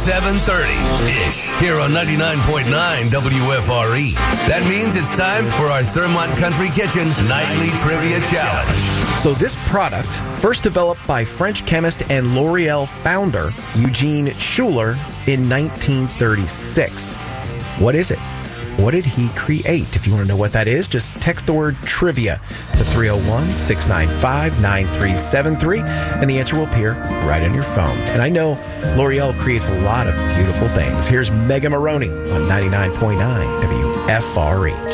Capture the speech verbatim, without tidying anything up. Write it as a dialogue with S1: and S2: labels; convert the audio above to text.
S1: seven thirty-ish here on ninety-nine point nine W F R E. That means it's time for our Thermont Country Kitchen Nightly Trivia Challenge.
S2: So this product, first developed by French chemist and L'Oreal founder Eugene Schuller in nineteen thirty-six. What is it? What did he create? If you want to know what that is, just text the word trivia to three oh one, six nine five, nine three seven three, and the answer will appear right on your phone. And I know L'Oreal creates a lot of beautiful things. Here's Mega Maroney on ninety-nine point nine W F R E.